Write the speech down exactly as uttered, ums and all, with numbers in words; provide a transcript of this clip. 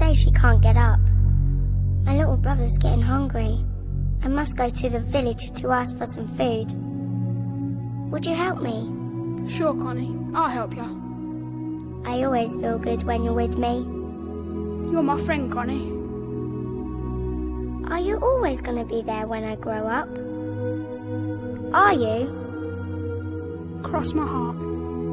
say she can't get up. My little brother's getting hungry. I must go to the village to ask for some food. Would you help me? Sure, Connie. I'll help you. I always feel good when you're with me. You're my friend, Connie. Are you always going to be there when I grow up? Are you? Cross my heart.